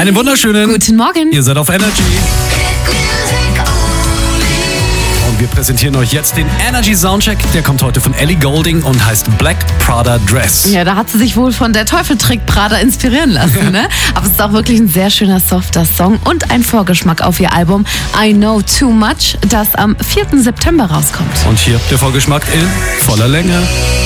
Einen wunderschönen Guten Morgen. Ihr seid auf Energy. Und wir präsentieren euch jetzt den Energy Soundcheck. Der kommt heute von Ellie Goulding und heißt Black Prada Dress. Ja, da hat sie sich wohl von der Teufel trägt Prada inspirieren lassen, ne? Aber es ist auch wirklich ein sehr schöner, softer Song und ein Vorgeschmack auf ihr Album I Know Too Much, das am 4. September rauskommt. Und hier der Vorgeschmack in voller Länge.